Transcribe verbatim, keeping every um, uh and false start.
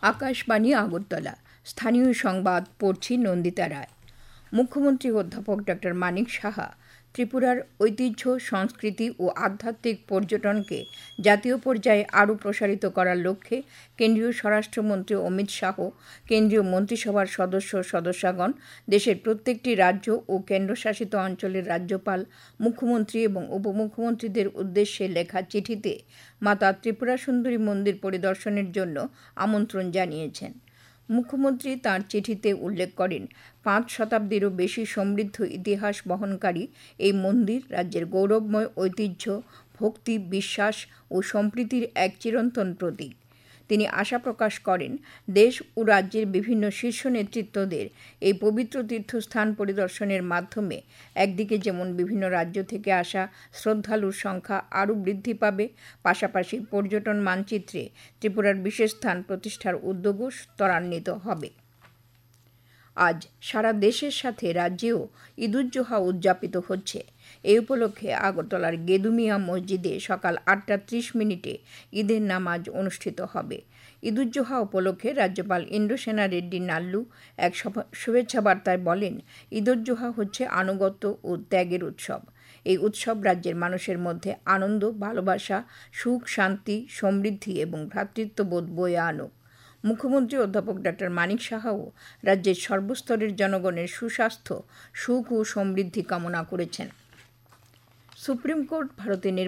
আকাশবাণী আগরতলা। স্থানীয় সংবাদ পড়ছি নন্দিতা রায়। মুখ্যমন্ত্রী অধ্যাপক ডক্টর মানিক সাহা ত্রিপুরার ঐতিহ্য, সংস্কৃতি ও আধ্যাত্মিক পর্যটনকে জাতীয় পর্যায়ে আরও প্রসারিত করার লক্ষ্যে কেন্দ্রীয় স্বরাষ্ট্রমন্ত্রী অমিত শাহ, কেন্দ্রীয় মন্ত্রিসভার সদস্য সদস্যগণ, দেশের প্রত্যেকটি রাজ্য ও কেন্দ্রশাসিত অঞ্চলের রাজ্যপাল, মুখ্যমন্ত্রী এবং উপমুখ্যমন্ত্রীদের উদ্দেশ্যে লেখা চিঠিতে মাতা ত্রিপুরা সুন্দরী মন্দির পরিদর্শনের জন্য আমন্ত্রণ জানিয়েছেন। মুখ্যমন্ত্রী তাঁর চিঠিতে উল্লেখ করেন, পাঁচ শতাব্দীরও বেশি সমৃদ্ধ ইতিহাস বহনকারী এই মন্দির রাজ্যের গৌরবময় ঐতিহ্য, ভক্তি, বিশ্বাস ও সম্প্রীতির এক চিরন্তন প্রতীক। তিনি আশা প্রকাশ করেন, দেশ ও রাজ্যের বিভিন্ন শীর্ষ নেতৃত্বদের এই পবিত্র তীর্থস্থান পরিদর্শনের মাধ্যমে একদিকে যেমন বিভিন্ন রাজ্য থেকে আসা শ্রদ্ধালুর সংখ্যা আরও বৃদ্ধি পাবে, পাশাপাশি পর্যটন মানচিত্রে ত্রিপুরার বিশেষ স্থান প্রতিষ্ঠার উদ্যোগও ত্বরান্বিত হবে। আজ সারা দেশের সাথে রাজ্যেও ঈদুজ্জোহা উদযাপিত হচ্ছে। এই উপলক্ষে আগরতলার গেদুমিয়া মসজিদে সকাল আটটা ত্রিশ মিনিটে ঈদের নামাজ অনুষ্ঠিত হবে। ঈদুজ্জোহা উপলক্ষে রাজ্যপাল ইন্দ্রসেনা রেড্ডি নাল্লু এক শুভেচ্ছা বার্তায় বলেন, ঈদুজ্জোহা হচ্ছে আনুগত্য ও ত্যাগের উৎসব। এই উৎসব রাজ্যের মানুষের মধ্যে আনন্দ, ভালোবাসা, সুখ, শান্তি, সমৃদ্ধি এবং ভ্রাতৃত্ববোধ বয়ে আনুক। মুখ্যমন্ত্রী অধ্যাপক ডক্টর মানিক সাহাও রাজ্যের সর্বস্তরের জনগণের সুস্বাস্থ্য, সুখ ও সমৃদ্ধি কামনা করেছেন। সুপ্রিম কোর্ট ভারতের